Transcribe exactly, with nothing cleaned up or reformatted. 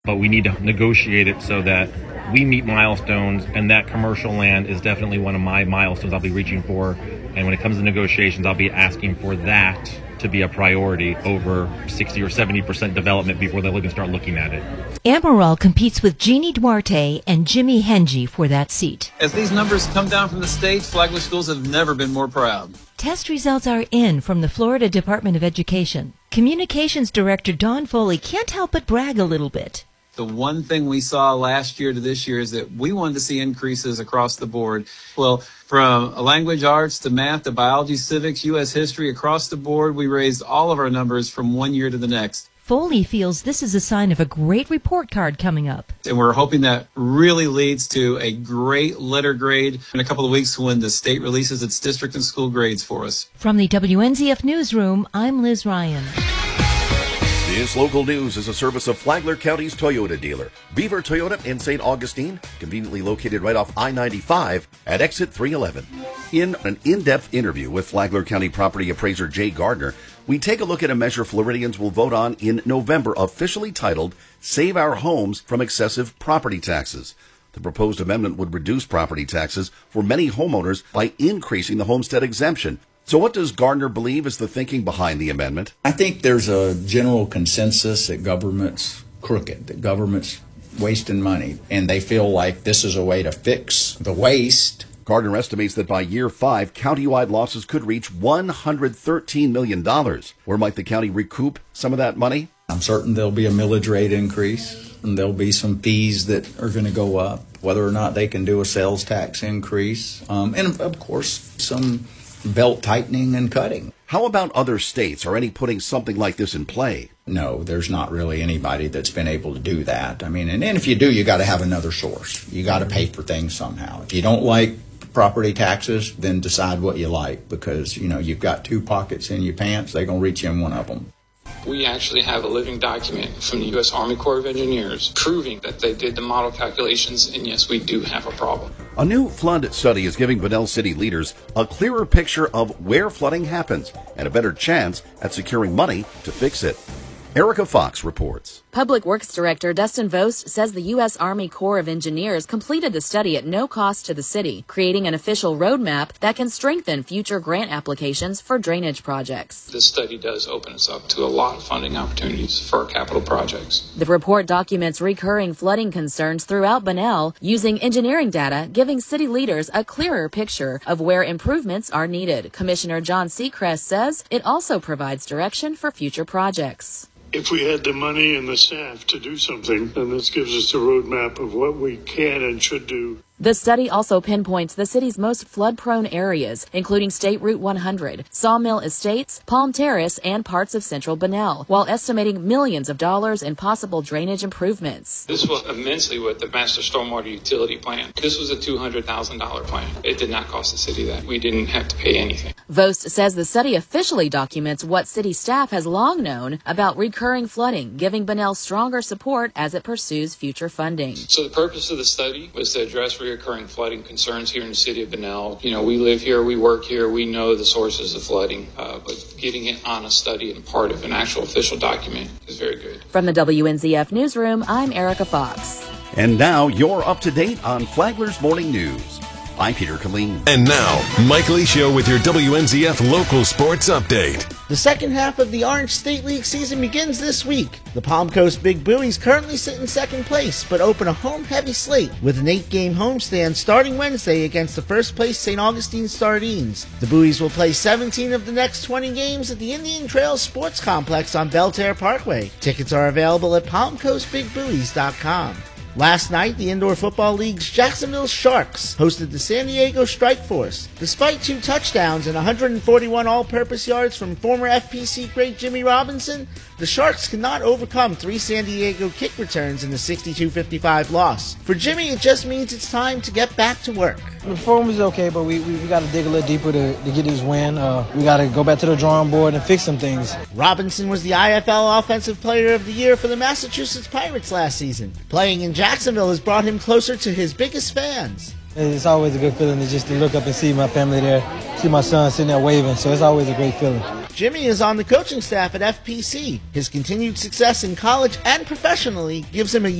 But we need to negotiate it so that we meet milestones, and that commercial land is definitely one of my milestones I'll be reaching for. And when it comes to negotiations, I'll be asking for that to be a priority over sixty or seventy percent development before they'll even start looking at it. Amaral competes with Jeannie Duarte and Jimmy Hengy for that seat. As these numbers come down from the state, Flagler schools have never been more proud. Test results are in from the Florida Department of Education. Communications Director Don Foley can't help but brag a little bit. The one thing we saw last year to this year is that we wanted to see increases across the board. Well, from language arts to math to biology, civics, U S history, across the board, we raised all of our numbers from one year to the next. Foley feels this is a sign of a great report card coming up. And we're hoping that really leads to a great letter grade in a couple of weeks when the state releases its district and school grades for us. From the W N Z F Newsroom, I'm Liz Ryan. This local news is a service of Flagler County's Toyota dealer, Beaver Toyota in Saint Augustine, conveniently located right off I ninety-five at exit three eleven. In an in-depth interview with Flagler County property appraiser Jay Gardner, we take a look at a measure Floridians will vote on in November, officially titled Save Our Homes from Excessive Property Taxes. The proposed amendment would reduce property taxes for many homeowners by increasing the homestead exemption. So what does Gardner believe is the thinking behind the amendment? I think there's a general consensus that government's crooked, that government's wasting money, and they feel like this is a way to fix the waste. Gardner estimates that by year five, countywide losses could reach one hundred thirteen million dollars. Where might the county recoup some of that money? I'm certain there'll be a millage rate increase, and there'll be some fees that are going to go up, whether or not they can do a sales tax increase, um, and of course some belt tightening and cutting. How about other states? Are any putting something like this in play? No, there's not really anybody that's been able to do that. I mean, and, and if you do, you got to have another source. You got to pay for things somehow. If you don't like property taxes, then decide what you like, because, you know, you've got two pockets in your pants. They're going to reach in one of them. We actually have a living document from the U S Army Corps of Engineers proving that they did the model calculations, and yes, we do have a problem. A new flood study is giving Bunnell City leaders a clearer picture of where flooding happens and a better chance at securing money to fix it. Erica Fox reports. Public Works Director Dustin Vost says the U S Army Corps of Engineers completed the study at no cost to the city, creating an official roadmap that can strengthen future grant applications for drainage projects. This study does open us up to a lot of funding opportunities for our capital projects. The report documents recurring flooding concerns throughout Bunnell, using engineering data, giving city leaders a clearer picture of where improvements are needed. Commissioner John Seacrest says it also provides direction for future projects. If we had the money and the staff to do something, then this gives us a roadmap of what we can and should do. The study also pinpoints the city's most flood-prone areas, including State Route one hundred, Sawmill Estates, Palm Terrace, and parts of central Bunnell, while estimating millions of dollars in possible drainage improvements. This was immensely with the Master Stormwater Utility Plan. This was a two hundred thousand dollars plan. It did not cost the city that. We didn't have to pay anything. Vost says the study officially documents what city staff has long known about recurring flooding, giving Bunnell stronger support as it pursues future funding. So the purpose of the study was to address recurring flooding concerns here in the city of Bunnell. You know, we live here, we work here, we know the sources of flooding, uh, but getting it on a study and part of an actual official document is very good. From the W N Z F Newsroom, I'm Erica Fox. And now you're up to date on Flagler's Morning News. I'm Peter Killeen. And now, Mike Lee Show with your W N Z F local sports update. The second half of the Orange State League season begins this week. The Palm Coast Big Buoys currently sit in second place, but open a home-heavy slate with an eight-game homestand starting Wednesday against the first-place Saint Augustine Sardines. The Buoys will play seventeen of the next twenty games at the Indian Trails Sports Complex on Belterre Parkway. Tickets are available at palm coast big buoys dot com. Last night, the Indoor Football League's Jacksonville Sharks hosted the San Diego Strike Force. Despite two touchdowns and one hundred forty-one all-purpose yards from former F P C great Jimmy Robinson, the Sharks could not overcome three San Diego kick returns in the sixty-two fifty-five loss. For Jimmy, it just means it's time to get back to work. The performance is okay, but we, we, we got to dig a little deeper to, to get this win. Uh, we got to go back to the drawing board and fix some things. Robinson was the I F L Offensive Player of the Year for the Massachusetts Pirates last season. Playing in Jacksonville has brought him closer to his biggest fans. It's always a good feeling to just to look up and see my family there, see my son sitting there waving, so it's always a great feeling. Jimmy is on the coaching staff at F P C. His continued success in college and professionally gives him a